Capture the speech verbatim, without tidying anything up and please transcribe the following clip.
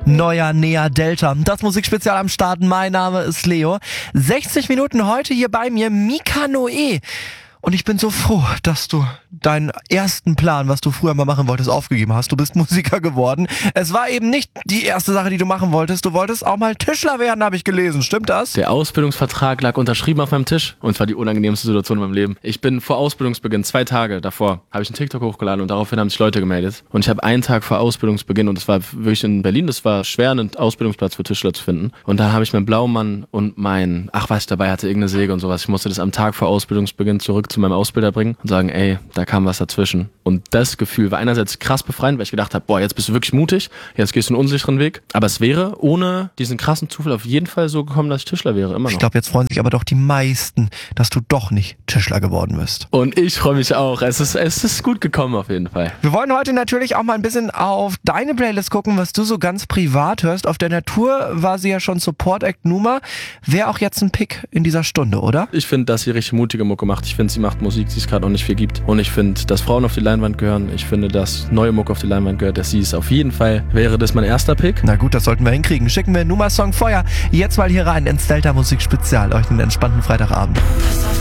Neuer Nea Delta. Das Musikspezial am Start. Mein Name ist Leo. sechzig Minuten heute hier bei mir Mika Noe. Und ich bin so froh, dass du deinen ersten Plan, was du früher mal machen wolltest, aufgegeben hast. Du bist Musiker geworden. Es war eben nicht die erste Sache, die du machen wolltest. Du wolltest auch mal Tischler werden, habe ich gelesen. Stimmt das? Der Ausbildungsvertrag lag unterschrieben auf meinem Tisch und es war die unangenehmste Situation in meinem Leben. Ich bin vor Ausbildungsbeginn, zwei Tage davor, habe ich einen TikTok hochgeladen und daraufhin haben sich Leute gemeldet. Und ich habe einen Tag vor Ausbildungsbeginn, und es war wirklich in Berlin, das war schwer, einen Ausbildungsplatz für Tischler zu finden. Und da habe ich meinen Blaumann und mein, ach was ich dabei hatte, irgendeine Säge und sowas. Ich musste das am Tag vor Ausbildungsbeginn zurück zu meinem Ausbilder bringen und sagen, ey, da kam was dazwischen. Und das Gefühl war einerseits krass befreiend, weil ich gedacht habe, boah, jetzt bist du wirklich mutig, jetzt gehst du einen unsicheren Weg. Aber es wäre ohne diesen krassen Zufall auf jeden Fall so gekommen, dass ich Tischler wäre, immer noch. Ich glaube, jetzt freuen sich aber doch die meisten, dass du doch nicht Tischler geworden bist. Und ich freue mich auch. Es ist, es ist gut gekommen auf jeden Fall. Wir wollen heute natürlich auch mal ein bisschen auf deine Playlist gucken, was du so ganz privat hörst. Auf der Natur war sie ja schon Support-Act Numa. Wäre auch jetzt ein Pick in dieser Stunde, oder? Ich finde, dass sie richtig mutige Mucke macht. Ich finde, sie macht Musik, die es gerade noch nicht viel gibt. Und ich finde, dass Frauen auf die Leinwand gehören. Ich finde, dass neue Mucke auf die Leinwand gehört. Dass sie es auf jeden Fall wäre das mein erster Pick. Na gut, das sollten wir hinkriegen. Schicken wir Numa Song Feuer jetzt mal hier rein ins Delta Musik Spezial. Euch einen entspannten Freitagabend.